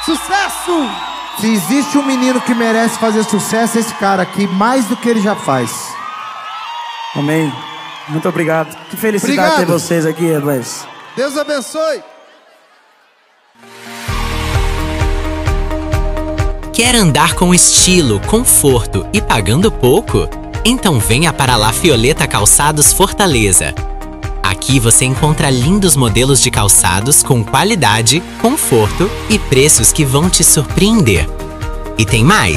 Sucesso! Se existe um menino que merece fazer sucesso, é esse cara aqui, mais do que ele já faz. Amém. Muito obrigado. Que felicidade ter vocês aqui, rapaz. Deus abençoe. Quer andar com estilo, conforto e pagando pouco? Então venha para La Fioleta Calçados Fortaleza. Aqui você encontra lindos modelos de calçados com qualidade, conforto e preços que vão te surpreender. E tem mais!